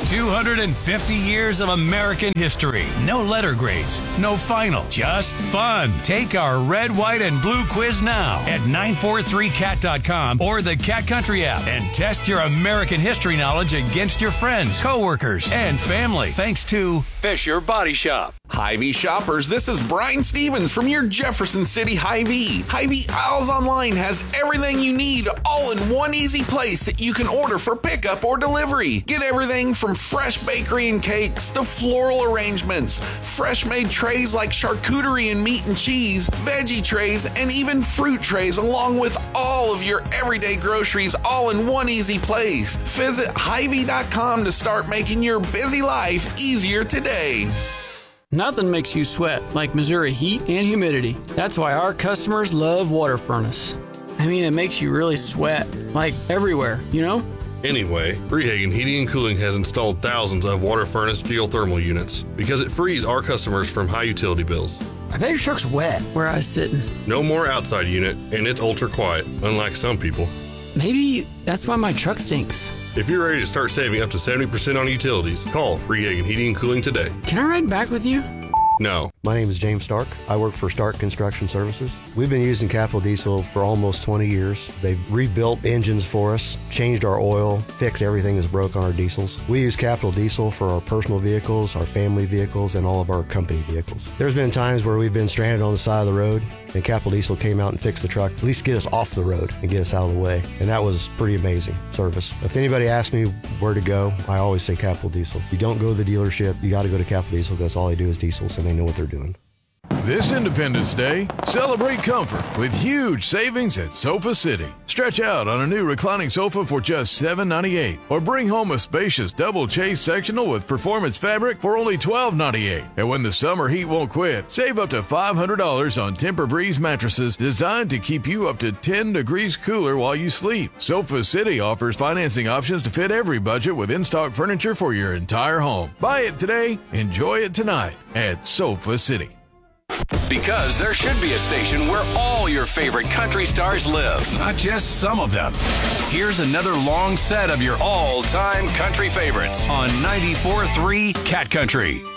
250 years of American history. No letter grades, no final, just fun. Take our red, white, and blue quiz now at 943cat.com or the Cat Country app and test your American history knowledge against your friends, coworkers, and family. Thanks to Fisher Body Shop. Hy-Vee shoppers, this is Brian Stevens from your Jefferson City Hy-Vee. Hy-Vee Aisles Online has everything you need all in one easy place that you can order for pickup or delivery. Get everything from fresh bakery and cakes to floral arrangements, fresh made trays like charcuterie and meat and cheese, veggie trays, and even fruit trays, along with all of your everyday groceries all in one easy place. Visit Hy-Vee.com to start making your busy life easier today. Nothing makes you sweat like Missouri heat and humidity. That's why our customers love Water Furnace. I mean, it makes you really sweat, like everywhere, you know? Anyway, Freehagen Heating and Cooling has installed thousands of Water Furnace geothermal units because it frees our customers from high utility bills. I bet your truck's wet where I was sitting. No more outside unit, and it's ultra quiet, unlike some people. Maybe that's why my truck stinks. If you're ready to start saving up to 70% on utilities, call Freehagen Heating and Cooling today. Can I ride back with you? No. My name is James Stark. I work for Stark Construction Services. We've been using Capital Diesel for almost 20 years. They've rebuilt engines for us, changed our oil, fixed everything that's broke on our diesels. We use Capital Diesel for our personal vehicles, our family vehicles, and all of our company vehicles. There's been times where we've been stranded on the side of the road, and Capital Diesel came out and fixed the truck, at least get us off the road and get us out of the way. And that was pretty amazing service. If anybody asks me where to go, I always say Capital Diesel. You don't go to the dealership, you got to go to Capital Diesel because all they do is diesels and they know what they're doing. This Independence Day, celebrate comfort with huge savings at Sofa City. Stretch out on a new reclining sofa for just $7.98, or bring home a spacious double chase sectional with performance fabric for only $12.98. And when the summer heat won't quit, save up to $500 on Tempur-Breeze mattresses designed to keep you up to 10 degrees cooler while you sleep. Sofa City offers financing options to fit every budget with in-stock furniture for your entire home. Buy it today, enjoy it tonight at Sofa City. Because there should be a station where all your favorite country stars live, not just some of them. Here's another long set of your all-time country favorites on 94.3 Cat Country.